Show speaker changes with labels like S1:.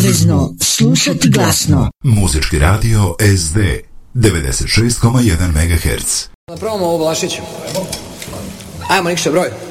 S1: obavezno slušati glasno.
S2: Muzički radio SD 96,1 MHz.
S3: Da probamo ovo Vlašiću. Ajmo Nikša broj.